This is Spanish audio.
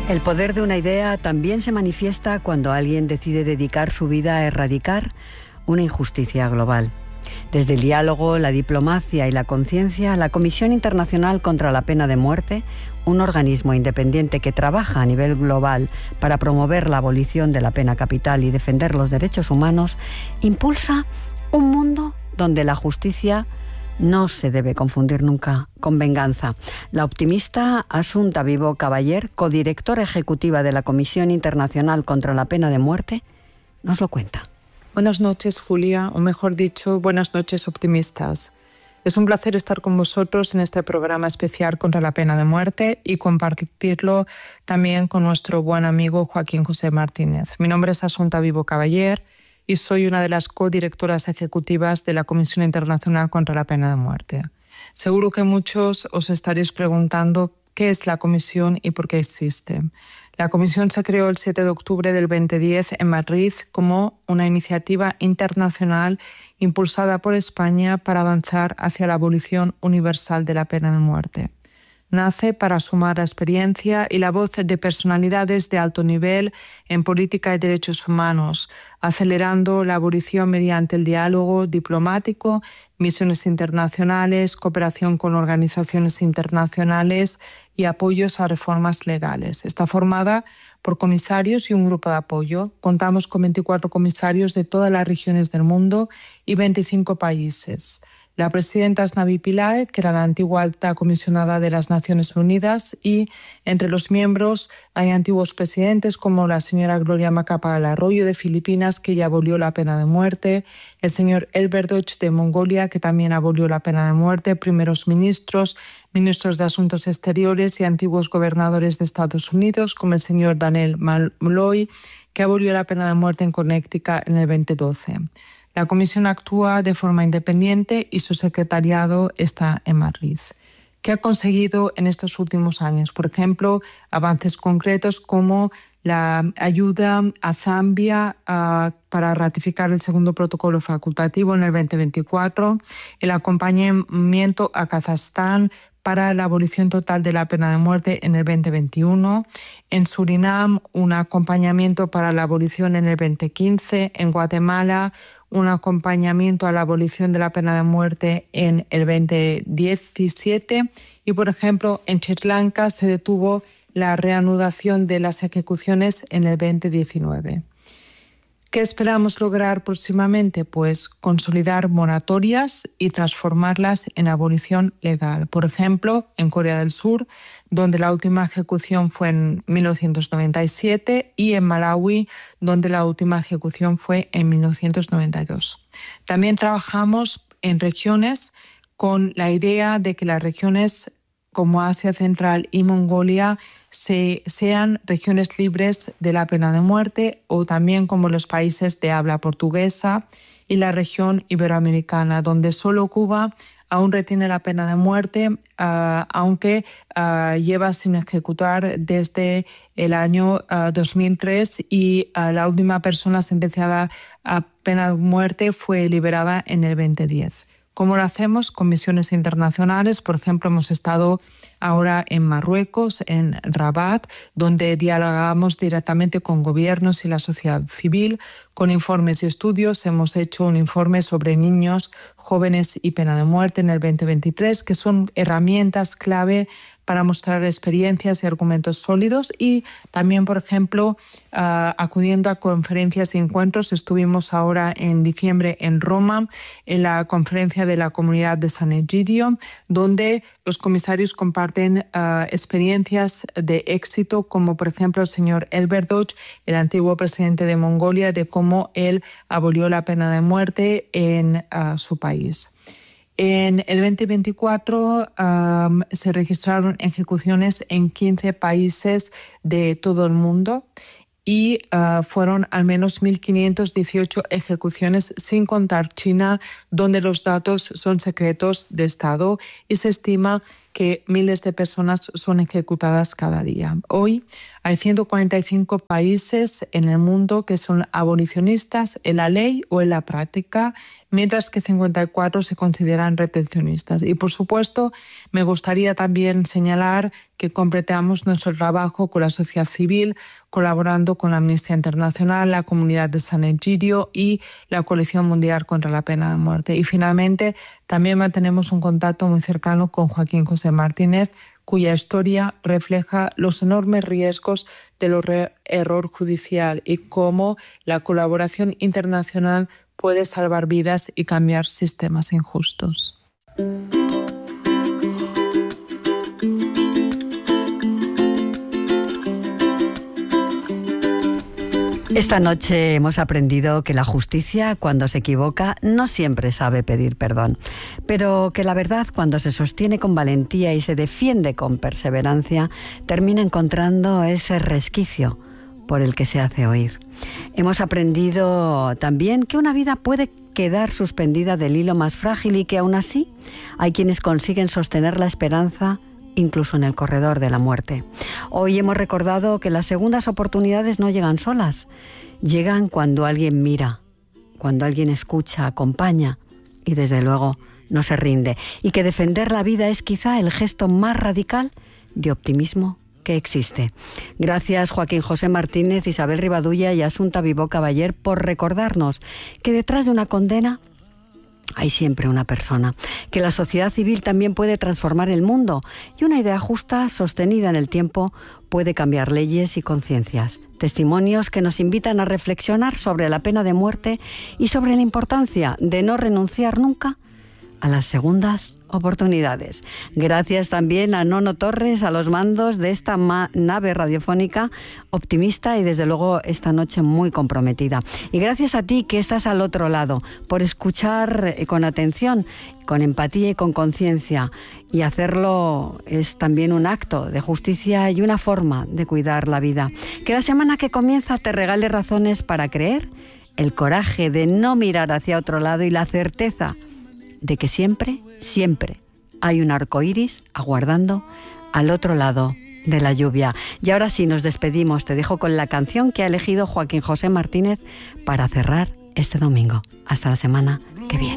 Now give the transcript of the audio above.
El poder de una idea también se manifiesta cuando alguien decide dedicar su vida a erradicar una injusticia global. Desde el diálogo, la diplomacia y la conciencia, la Comisión Internacional contra la Pena de Muerte, un organismo independiente que trabaja a nivel global para promover la abolición de la pena capital y defender los derechos humanos, impulsa un mundo donde la justicia no se debe confundir nunca con venganza. La optimista Assunta Vivo Caballer, codirectora ejecutiva de la Comisión Internacional contra la Pena de Muerte, nos lo cuenta. Buenas noches, Julia, o mejor dicho, buenas noches, optimistas. Es un placer estar con vosotros en este programa especial contra la pena de muerte y compartirlo también con nuestro buen amigo Joaquín José Martínez. Mi nombre es Assunta Vivo Caballer y soy una de las codirectoras ejecutivas de la Comisión Internacional contra la Pena de Muerte. Seguro que muchos os estaréis preguntando qué es la Comisión y por qué existe. La Comisión se creó el 7 de octubre del 2010 en Madrid como una iniciativa internacional impulsada por España para avanzar hacia la abolición universal de la pena de muerte. Nace para sumar la experiencia y la voz de personalidades de alto nivel en política y derechos humanos, acelerando la abolición mediante el diálogo diplomático, misiones internacionales, cooperación con organizaciones internacionales y apoyos a reformas legales. Está formada por comisarios y un grupo de apoyo. Contamos con 24 comisarios de todas las regiones del mundo y 25 países. La presidenta es Navi Pillay, que era la antigua alta comisionada de las Naciones Unidas, y entre los miembros hay antiguos presidentes como la señora Gloria Macapagal-Arroyo de Filipinas, que ya abolió la pena de muerte, el señor Elberdoj de Mongolia, que también abolió la pena de muerte, primeros ministros, ministros de Asuntos Exteriores y antiguos gobernadores de Estados Unidos, como el señor Daniel Malloy, que abolió la pena de muerte en Connecticut en el 2012. La Comisión actúa de forma independiente y su secretariado está en Madrid. ¿Qué ha conseguido en estos últimos años? Por ejemplo, avances concretos como la ayuda a Zambia para ratificar el segundo protocolo facultativo en el 2024, el acompañamiento a Kazajstán para la abolición total de la pena de muerte en el 2021, en Surinam un acompañamiento para la abolición en el 2015, en Guatemala un acompañamiento a la abolición de la pena de muerte en el 2017 y, por ejemplo, en Sri Lanka se detuvo la reanudación de las ejecuciones en el 2019. ¿Qué esperamos lograr próximamente? Pues consolidar moratorias y transformarlas en abolición legal. Por ejemplo, en Corea del Sur, donde la última ejecución fue en 1997, y en Malawi, donde la última ejecución fue en 1992. También trabajamos en regiones con la idea de que las regiones como Asia Central y Mongolia sean regiones libres de la pena de muerte, o también como los países de habla portuguesa y la región iberoamericana, donde solo Cuba aún retiene la pena de muerte, aunque lleva sin ejecutar desde el año 2003 y la última persona sentenciada a pena de muerte fue liberada en el 2010. ¿Cómo lo hacemos? Con misiones internacionales. Por ejemplo, hemos estado ahora en Marruecos, en Rabat, donde dialogamos directamente con gobiernos y la sociedad civil, con informes y estudios. Hemos hecho un informe sobre niños, jóvenes y pena de muerte en el 2023, que son herramientas clave para mostrar experiencias y argumentos sólidos, y también, por ejemplo, acudiendo a conferencias y encuentros. Estuvimos ahora en diciembre en Roma, en la conferencia de la comunidad de San Egidio, donde los comisarios comparten experiencias de éxito, como por ejemplo el señor Elberdoj, el antiguo presidente de Mongolia, de cómo él abolió la pena de muerte en su país. En el 2024 se registraron ejecuciones en 15 países de todo el mundo y fueron al menos 1.518 ejecuciones, sin contar China, donde los datos son secretos de Estado, y se estima que miles de personas son ejecutadas cada día. Hoy hay 145 países en el mundo que son abolicionistas en la ley o en la práctica, mientras que 54 se consideran retencionistas. Y, por supuesto, me gustaría también señalar que completamos nuestro trabajo con la sociedad civil, colaborando con la Amnistía Internacional, la Comunidad de San Egidio y la Coalición Mundial contra la Pena de Muerte. Y, finalmente, también mantenemos un contacto muy cercano con Joaquín José Martínez, cuya historia refleja los enormes riesgos del error judicial y cómo la colaboración internacional puede salvar vidas y cambiar sistemas injustos. Esta noche hemos aprendido que la justicia, cuando se equivoca, no siempre sabe pedir perdón, pero que la verdad, cuando se sostiene con valentía y se defiende con perseverancia, termina encontrando ese resquicio por el que se hace oír. Hemos aprendido también que una vida puede quedar suspendida del hilo más frágil y que aún así hay quienes consiguen sostener la esperanza incluso en el corredor de la muerte. Hoy hemos recordado que las segundas oportunidades no llegan solas, llegan cuando alguien mira, cuando alguien escucha, acompaña y desde luego no se rinde, y que defender la vida es quizá el gesto más radical de optimismo que existe. Gracias Joaquín José Martínez, Isabel Rivadulla y Asunta Vivó Caballer por recordarnos que detrás de una condena hay siempre una persona, que la sociedad civil también puede transformar el mundo y una idea justa, sostenida en el tiempo, puede cambiar leyes y conciencias. Testimonios que nos invitan a reflexionar sobre la pena de muerte y sobre la importancia de no renunciar nunca a las segundas oportunidades. Gracias también a Nono Torres, a los mandos de esta nave radiofónica optimista y desde luego esta noche muy comprometida. Y gracias a ti que estás al otro lado, por escuchar con atención, con empatía y con conciencia. Y hacerlo es también un acto de justicia y una forma de cuidar la vida. Que la semana que comienza te regale razones para creer, el coraje de no mirar hacia otro lado y la certeza de que siempre, siempre hay un arco iris aguardando al otro lado de la lluvia. Y ahora sí, nos despedimos. Te dejo con la canción que ha elegido Joaquín José Martínez para cerrar este domingo. Hasta la semana que viene.